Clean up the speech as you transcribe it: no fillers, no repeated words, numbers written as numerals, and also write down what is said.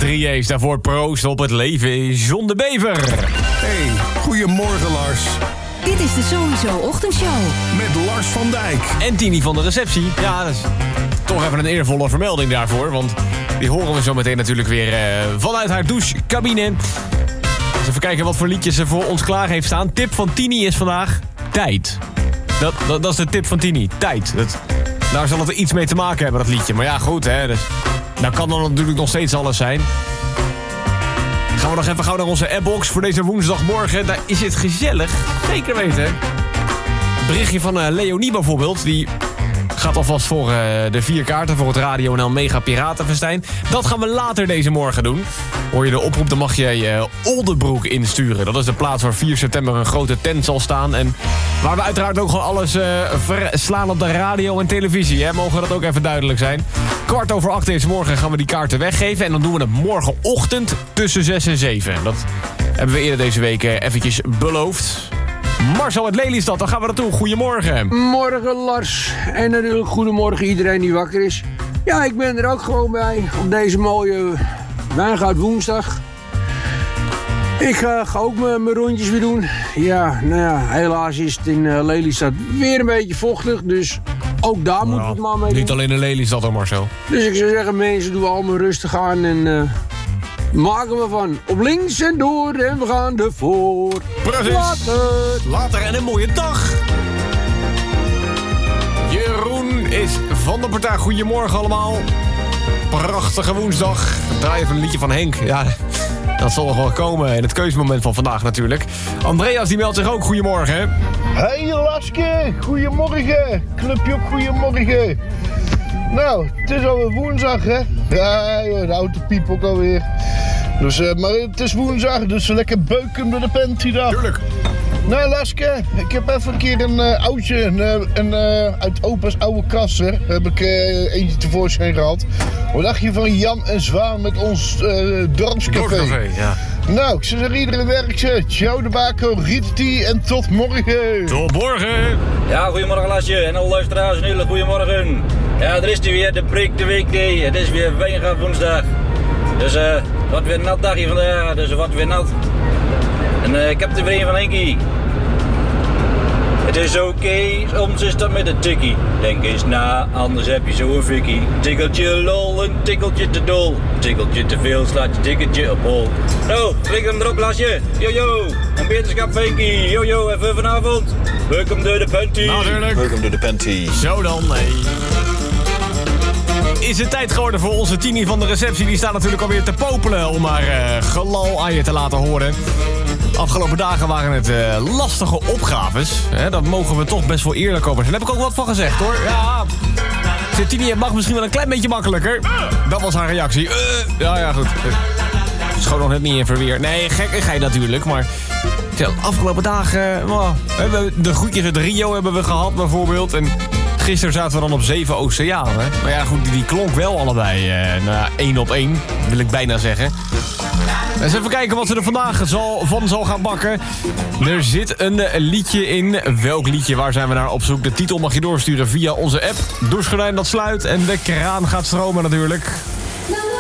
3J's. Daarvoor proost op het leven, John de Bever. Hey, goedemorgen Lars. Dit is de Sowieso Ochtendshow. Met Lars van Dijk. En Tini van de receptie. Ja, dat is toch even een eervolle vermelding daarvoor. Want die horen we zo meteen natuurlijk weer vanuit haar douchecabine. Dus even kijken wat voor liedjes ze voor ons klaar heeft staan. Tip van Tini is vandaag tijd. Dat is de tip van Tini. Tijd. Daar zal het iets mee te maken hebben, dat liedje. Maar ja, goed, hè. Dus, nou kan dan natuurlijk nog steeds alles zijn. Gaan we nog even gauw naar onze appbox voor deze woensdagmorgen. Daar is het gezellig. Zeker weten. Berichtje van Leonie bijvoorbeeld. Die gaat alvast voor de 4 kaarten voor het Radio NL Mega Piratenfestijn. Dat gaan we later deze morgen doen. Hoor je de oproep, dan mag jij Oldebroek insturen. Dat is de plaats waar 4 september een grote tent zal staan. En waar we uiteraard ook gewoon alles verslaan op de radio en televisie. Hè? Mogen dat ook even duidelijk zijn. 7:15 deze morgen gaan we die kaarten weggeven. En dan doen we het morgenochtend tussen 6 en 7. Dat hebben we eerder deze week eventjes beloofd. Marcel uit Lelystad, dan gaan we naartoe. Goedemorgen. Morgen Lars. En natuurlijk goedemorgen iedereen die wakker is. Ja, ik ben er ook gewoon bij op deze mooie Wijngaard woensdag. Ik ga ook mijn rondjes weer doen. Ja, nou ja, helaas is het in Lelystad weer een beetje vochtig. Dus ook daar moet het maar mee doen. Niet alleen in Lelystad hoor, Marcel. Dus ik zou zeggen, mensen, doen we allemaal rustig aan en maken we van op links en door en we gaan ervoor. Precies. Later en een mooie dag. Jeroen is van de partij. Goedemorgen allemaal. Prachtige woensdag. Draai even een liedje van Henk. Ja, dat zal nog wel komen in het keuzemoment van vandaag natuurlijk. Andreas die meldt zich ook. Goedemorgen. Hey Laske, goedemorgen. Clubje op goedemorgen. Nou, het is alweer woensdag, hè? Ja, de auto piep ook alweer. Dus, maar het is woensdag, dus lekker beuken door de panty dan. Tuurlijk. Nou Laske, ik heb even een keer een oudje, uit opa's oude kast, hè, heb ik eentje tevoorschijn gehad. Wat dacht je van Jan en Zwaan met ons dorpscafé? Ja. Nou, ik zou zeggen iedereen werkje. Ciao de bako, Rieti en tot morgen. Tot morgen. Ja, goedemorgen Lasje en alle luisteraars, een hele goedemorgen. Ja, er is die weer, de break de week day. Het is weer Wijngaard woensdag. Dus wat weer een nat dagje vandaag, dus wat weer nat. En ik heb er weer een van Henkie. Het is oké, soms is dat met een tikkie. Denk eens na, anders heb je zo'n fikkie. Tikkeltje lol, een tikkeltje te dol. Tikkeltje te veel, slaat je tikkeltje op hol. Nou, klik hem erop, Lasje. Yo, een beterschap Henkie. Yo, even vanavond. Welkom door de panty. Natuurlijk. Welkom door de panty. Zo dan, nee. Is het tijd geworden voor onze Tini van de receptie. Die staat natuurlijk alweer te popelen om haar gelal aan je te laten horen. Afgelopen dagen waren het lastige opgaves. Hè, dat mogen we toch best wel eerlijk over zijn. Daar heb ik ook wat van gezegd hoor. Ja, Tini, het mag misschien wel een klein beetje makkelijker. Dat was haar reactie. Ja, goed. Het is gewoon nog net niet in verweer. Nee, gekkigheid natuurlijk, maar... Ja, afgelopen dagen... de groetjes uit Rio hebben we gehad bijvoorbeeld. En gisteren zaten we dan op 7 oceanen. Maar ja, goed, die klonk wel allebei 1 op 1, wil ik bijna zeggen. Eens even kijken wat ze er vandaag van zal gaan bakken. Er zit een liedje in. Welk liedje? Waar zijn we naar op zoek? De titel mag je doorsturen via onze app. Douchegordijn dat sluit en de kraan gaat stromen natuurlijk.